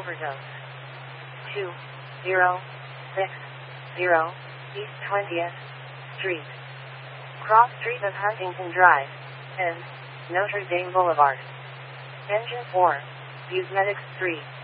overdose. 2060 East 20th Street, Cross Street of Huntington Drive, and Notre Dame Boulevard. Engine 4, Use Medics 3.